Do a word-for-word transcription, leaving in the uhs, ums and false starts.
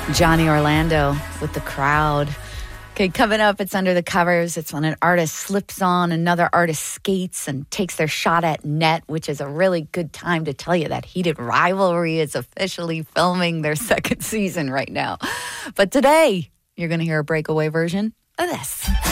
Johnny Orlando with The Crowd. Okay, coming up, it's Under the Covers. It's when an artist slips on, another artist skates and takes their shot at net, which is a really good time to tell you that Heated Rivalry is officially filming their second season right now. But today, you're going to hear a breakaway version of this.